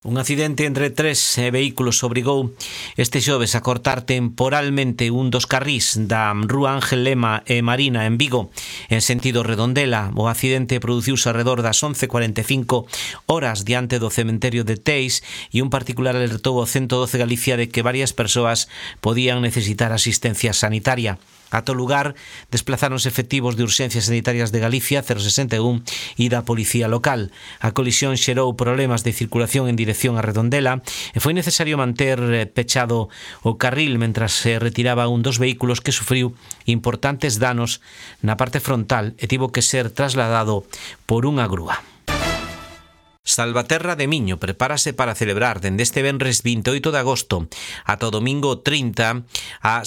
Un accidente entre tres vehículos obrigou este xoves a cortar temporalmente un dos carrís da Rúa Ángel Lema e Marina en Vigo en sentido Redondela. O accidente produciuse alrededor das 11:45 horas diante do cementerio de Teis e un particular alertou ao 112 Galicia de que varias persoas podían necesitar asistencia sanitaria. Ata o lugar desplazáronse efectivos de urxencias sanitarias de Galicia, 061 e da Policía Local. A colisión xerou problemas de circulación en dirección a Redondela e foi necesario manter pechado o carril mentras se retiraba un dos vehículos que sufriu importantes danos na parte frontal e tivo que ser trasladado por unha grúa. Salvaterra de Miño prepárase para celebrar dende este venres 28 de agosto ata o domingo 30 a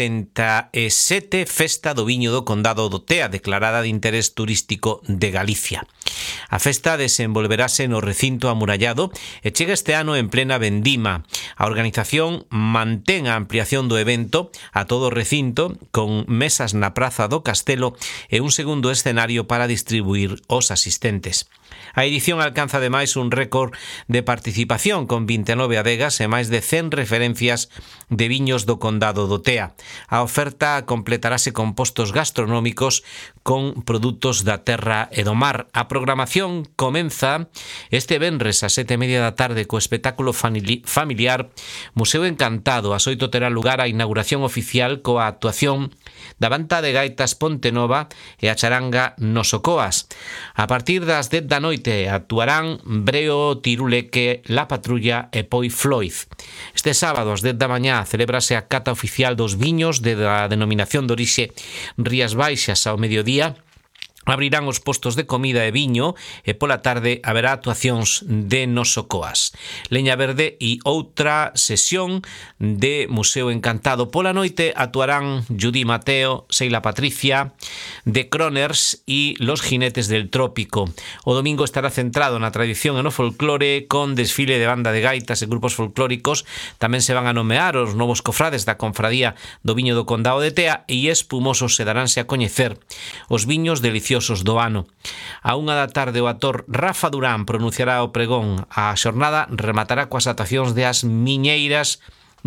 67 Festa do Viño do Condado do Tea, declarada de interés turístico de Galicia. A festa desenvolverase no recinto amurallado e chega este ano en plena vendima. A organización mantén a ampliación do evento a todo o recinto con mesas na Praza do Castelo e un segundo escenario para distribuir os asistentes. A edición alcanza ademais un récord de participación con 29 adegas e máis de 100 referencias de viños do Condado do Tea. A oferta completarase con postos gastronómicos con produtos da terra e do mar. A programación comeza este venres a 7:30 da tarde co espectáculo familiar Museo Encantado. Ás 8 terá lugar a inauguración oficial coa actuación da banda de gaitas Pontenova e a charanga Nosocoas. A partir das 10 da noite actuarán Breo, Tiruleque, La Patrulla e Poi Floyd. Este sábado ás 10 da mañá celébrase a cata oficial dos viños da denominación de orixe Rías Baixas. Ao mediodía abrirán os postos de comida e viño e pola tarde haberá actuacións de Nosocoas, Leña Verde e outra sesión de Museo Encantado. Pola noite actuarán Judy Mateo, Seila Patricia, The Croners e Los Jinetes del Trópico. O domingo estará centrado na tradición e no folclore con desfile de banda de gaitas e grupos folclóricos. Tamén se van a nomear os novos cofrades da Confradía do Viño do Condado de Tea e espumosos se daránse a coñecer os viños deliciosos do ano. A 1 da tarde o actor Rafa Durán pronunciará o pregón. A xornada rematará coas actuacións de As Miñeiras,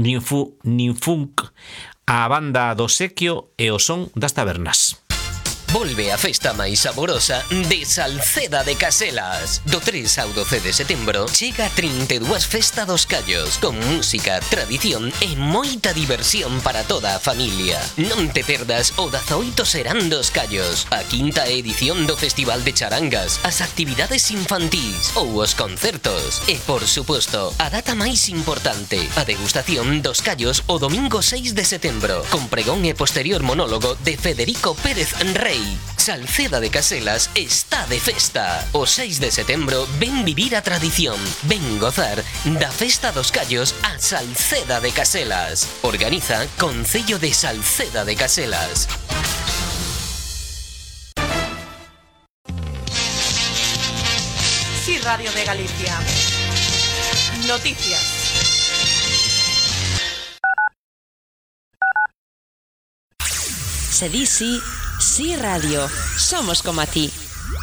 Ninfunk, a banda do Sequio e o Son das Tabernas. Volve a festa máis saborosa de Salceda de Caselas. Do 3 ao 12 de setembro chega 32 Festa dos Callos con música, tradición e moita diversión para toda a familia. Non te perdas o 18 Serán dos Callos, a quinta edición do Festival de Charangas, as actividades infantís ou os concertos. E, por suposto, a data máis importante, a degustación dos callos o domingo 6 de setembro, con pregón e posterior monólogo de Federico Pérez Rey. Salceda de Caselas está de festa. O 6 de setembro ven vivir a tradición, ven gozar da Festa dos Callos a Salceda de Caselas. Organiza Concello de Salceda de Caselas. Sí, Radio de Galicia. Noticias. Se di sí, sí radio. Somos como a ti.